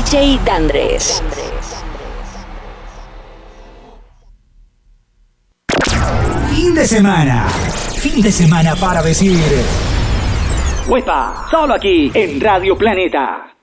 DJ Dandres. Fin de semana. Fin de semana para decir. ¡Huepa! Solo aquí en Radio Planeta.